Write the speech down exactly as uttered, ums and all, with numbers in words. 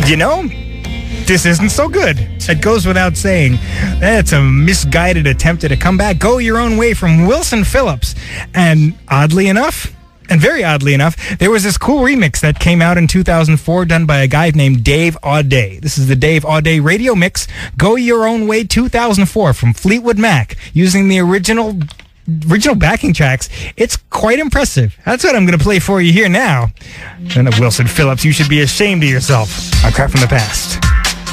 You know, this isn't so good. It goes without saying. That's a misguided attempt at a comeback. Go Your Own Way from Wilson Phillips. And oddly enough, and very oddly enough, there was this cool remix that came out in two thousand four done by a guy named Dave Auday. This is the Dave Auday radio mix, Go Your Own Way two thousand four from Fleetwood Mac, using the original original backing tracks. It's quite impressive. That's what I'm going to play for you here now. And Wilson Phillips, you should be ashamed of yourself. A Crap from the Past.